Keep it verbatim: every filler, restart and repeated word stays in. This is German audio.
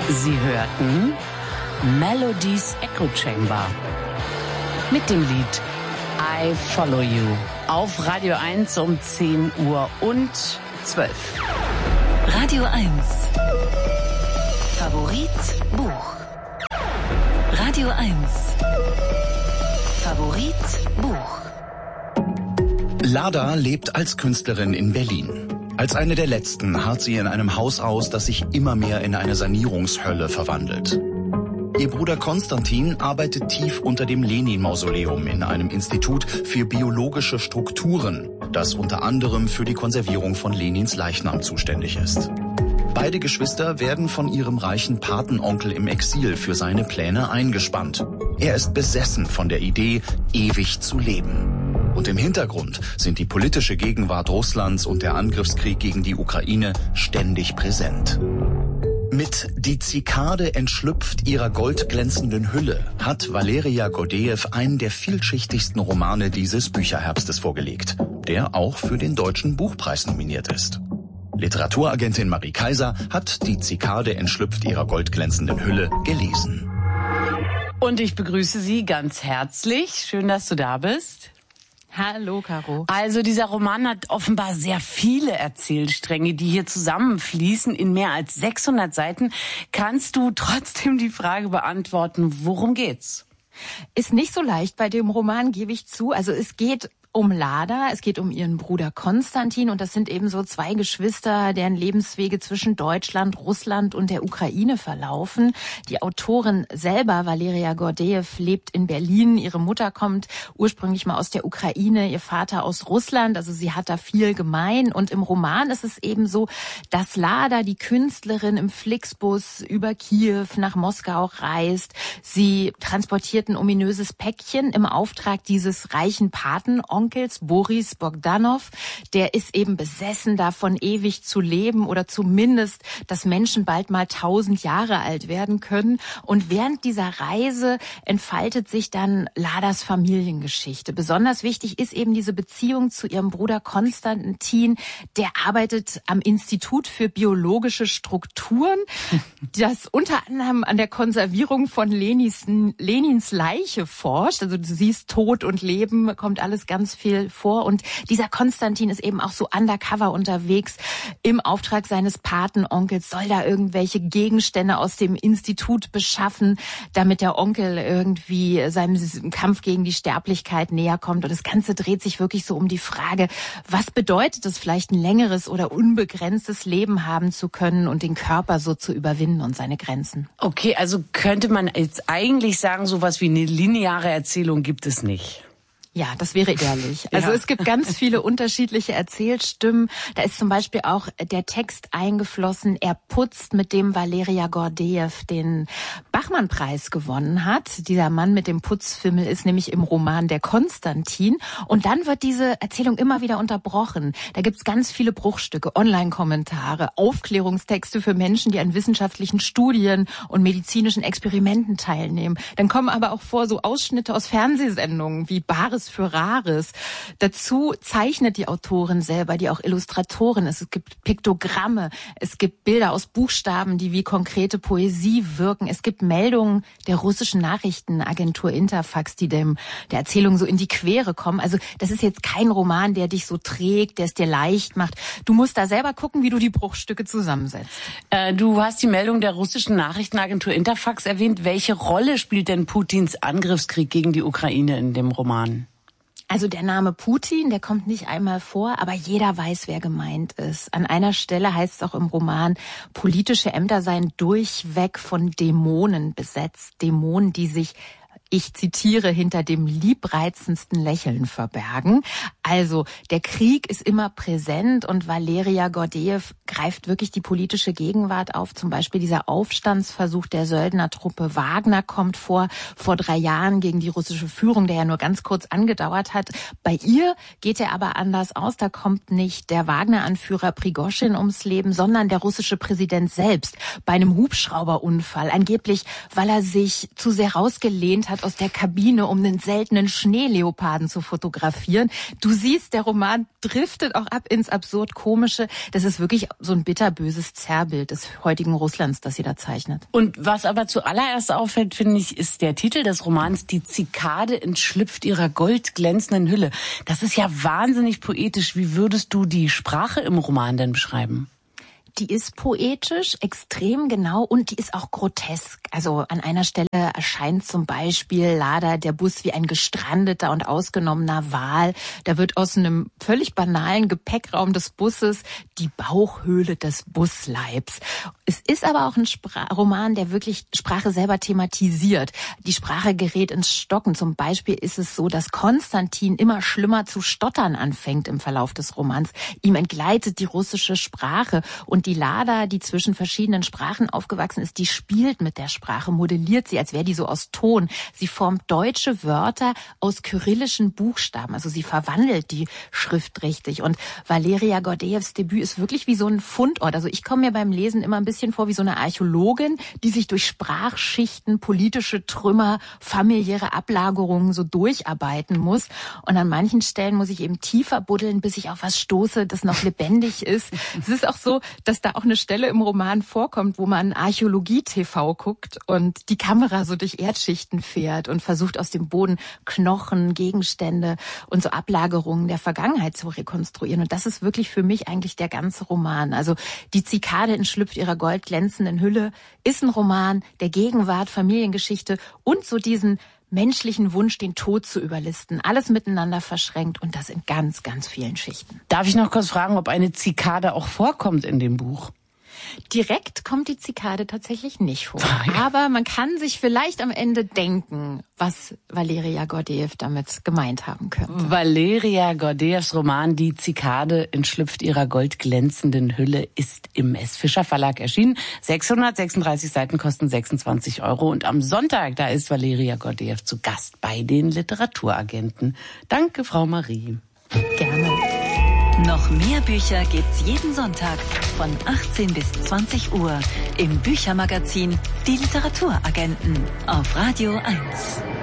Sie hörten Melodies Echo Chamber mit dem Lied I Follow You auf Radio eins um zehn Uhr und zwölf. Radio eins. Favorit Buch. Radio eins. Favorit Buch. Lada lebt als Künstlerin in Berlin. Als eine der letzten harrt sie in einem Haus aus, das sich immer mehr in eine Sanierungshölle verwandelt. Ihr Bruder Konstantin arbeitet tief unter dem Lenin-Mausoleum in einem Institut für biologische Strukturen, das unter anderem für die Konservierung von Lenins Leichnam zuständig ist. Beide Geschwister werden von ihrem reichen Patenonkel im Exil für seine Pläne eingespannt. Er ist besessen von der Idee, ewig zu leben. Und im Hintergrund sind die politische Gegenwart Russlands und der Angriffskrieg gegen die Ukraine ständig präsent. Mit Die Zikade entschlüpft ihrer goldglänzenden Hülle hat Valeria Gordejew einen der vielschichtigsten Romane dieses Bücherherbstes vorgelegt, der auch für den Deutschen Buchpreis nominiert ist. Literaturagentin Marie Kaiser hat Die Zikade entschlüpft ihrer goldglänzenden Hülle gelesen. Und ich begrüße Sie ganz herzlich. Schön, dass du da bist. Hallo, Caro. Also dieser Roman hat offenbar sehr viele Erzählstränge, die hier zusammenfließen in mehr als sechshundert Seiten. Kannst du trotzdem die Frage beantworten, worum geht's? Ist nicht so leicht bei dem Roman, gebe ich zu. Also es geht um Lada, es geht um ihren Bruder Konstantin und das sind eben so zwei Geschwister, deren Lebenswege zwischen Deutschland, Russland und der Ukraine verlaufen. Die Autorin selber, Valeria Gordejew, lebt in Berlin. Ihre Mutter kommt ursprünglich mal aus der Ukraine, ihr Vater aus Russland, also sie hat da viel gemein. Und im Roman ist es eben so, dass Lada, die Künstlerin, im Flixbus über Kiew nach Moskau reist. Sie transportiert ein ominöses Päckchen im Auftrag dieses reichen Patenonkels, Boris Bogdanow, der ist eben besessen davon, ewig zu leben oder zumindest, dass Menschen bald mal tausend Jahre alt werden können. Und während dieser Reise entfaltet sich dann Ladas Familiengeschichte. Besonders wichtig ist eben diese Beziehung zu ihrem Bruder Konstantin. Der arbeitet am Institut für biologische Strukturen, das unter anderem an der Konservierung von Lenins, Lenins Leiche forscht. Also du siehst, Tod und Leben kommt alles ganz viel vor. Und dieser Konstantin ist eben auch so undercover unterwegs. Im Auftrag seines Patenonkels soll da irgendwelche Gegenstände aus dem Institut beschaffen, damit der Onkel irgendwie seinem Kampf gegen die Sterblichkeit näher kommt. Und das Ganze dreht sich wirklich so um die Frage, was bedeutet es vielleicht, ein längeres oder unbegrenztes Leben haben zu können und den Körper so zu überwinden und seine Grenzen. Okay, also könnte man jetzt eigentlich sagen, sowas wie eine lineare Erzählung gibt es nicht. Ja, das wäre ehrlich. Also Ja. Es gibt ganz viele unterschiedliche Erzählstimmen. Da ist zum Beispiel auch der Text eingeflossen, er putzt, mit dem Valeria Gordejew den Bachmann-Preis gewonnen hat. Dieser Mann mit dem Putzfimmel ist nämlich im Roman der Konstantin. Und dann wird diese Erzählung immer wieder unterbrochen. Da gibt's ganz viele Bruchstücke, Online-Kommentare, Aufklärungstexte für Menschen, die an wissenschaftlichen Studien und medizinischen Experimenten teilnehmen. Dann kommen aber auch vor so Ausschnitte aus Fernsehsendungen wie Bares für Rares. Dazu zeichnet die Autorin selber, die auch Illustratorin ist. Es gibt Piktogramme, es gibt Bilder aus Buchstaben, die wie konkrete Poesie wirken. Es gibt Meldungen der russischen Nachrichtenagentur Interfax, die dem der Erzählung so in die Quere kommen. Also das ist jetzt kein Roman, der dich so trägt, der es dir leicht macht. Du musst da selber gucken, wie du die Bruchstücke zusammensetzt. Äh, du hast die Meldung der russischen Nachrichtenagentur Interfax erwähnt. Welche Rolle spielt denn Putins Angriffskrieg gegen die Ukraine in dem Roman? Also der Name Putin, der kommt nicht einmal vor, aber jeder weiß, wer gemeint ist. An einer Stelle heißt es auch im Roman, politische Ämter seien durchweg von Dämonen besetzt. Dämonen, die sich, ich zitiere, hinter dem liebreizendsten Lächeln verbergen. Also der Krieg ist immer präsent und Valeria Gordejew greift wirklich die politische Gegenwart auf. Zum Beispiel dieser Aufstandsversuch der Söldnertruppe Wagner kommt vor, vor drei Jahren gegen die russische Führung, der ja nur ganz kurz angedauert hat. Bei ihr geht er aber anders aus. Da kommt nicht der Wagner-Anführer Prigoschin ums Leben, sondern der russische Präsident selbst bei einem Hubschrauberunfall. Angeblich, weil er sich zu sehr rausgelehnt hat klettert aus der Kabine, um einen seltenen Schneeleoparden zu fotografieren. Du siehst, der Roman driftet auch ab ins Absurd-Komische. Das ist wirklich so ein bitterböses Zerrbild des heutigen Russlands, das sie da zeichnet. Und was aber zuallererst auffällt, finde ich, ist der Titel des Romans "Die Zikade entschlüpft ihrer goldglänzenden Hülle". Das ist ja wahnsinnig poetisch. Wie würdest du die Sprache im Roman denn beschreiben? Die ist poetisch, extrem genau und die ist auch grotesk. Also an einer Stelle erscheint zum Beispiel Lada der Bus wie ein gestrandeter und ausgenommener Wal. Da wird aus einem völlig banalen Gepäckraum des Busses die Bauchhöhle des Busleibs. Es ist aber auch ein Spra- Roman, der wirklich Sprache selber thematisiert. Die Sprache gerät ins Stocken. Zum Beispiel ist es so, dass Konstantin immer schlimmer zu stottern anfängt im Verlauf des Romans. Ihm entgleitet die russische Sprache und die Lada, die zwischen verschiedenen Sprachen aufgewachsen ist, die spielt mit der Sprache, modelliert sie, als wäre die so aus Ton. Sie formt deutsche Wörter aus kyrillischen Buchstaben, also sie verwandelt die Schrift richtig. Und Valeria Gordejews Debüt ist wirklich wie so ein Fundort. Also ich komme mir beim Lesen immer ein bisschen vor wie so eine Archäologin, die sich durch Sprachschichten, politische Trümmer, familiäre Ablagerungen so durcharbeiten muss. Und an manchen Stellen muss ich eben tiefer buddeln, bis ich auf was stoße, das noch lebendig ist. Es ist auch so, dass da auch eine Stelle im Roman vorkommt, wo man Archäologie-T V guckt und die Kamera so durch Erdschichten fährt und versucht aus dem Boden Knochen, Gegenstände und so Ablagerungen der Vergangenheit zu rekonstruieren. Und das ist wirklich für mich eigentlich der ganze Roman. Also die Zikade entschlüpft ihrer goldglänzenden Hülle ist ein Roman der Gegenwart, Familiengeschichte und so diesen menschlichen Wunsch, den Tod zu überlisten. Alles miteinander verschränkt und das in ganz, ganz vielen Schichten. Darf ich noch kurz fragen, ob eine Zikade auch vorkommt in dem Buch? Direkt kommt die Zikade tatsächlich nicht vor. Aber man kann sich vielleicht am Ende denken, was Valeria Gordejew damit gemeint haben könnte. Valeria Gordejews Roman "Die Zikade entschlüpft ihrer goldglänzenden Hülle" ist im S. Fischer Verlag erschienen. sechshundertsechsunddreißig Seiten kosten sechsundzwanzig Euro. Und am Sonntag, da ist Valeria Gordejew zu Gast bei den Literaturagenten. Danke, Frau Marie. Gerne. Noch mehr Bücher gibt's jeden Sonntag von achtzehn bis zwanzig Uhr im Büchermagazin Die Literaturagenten auf Radio eins.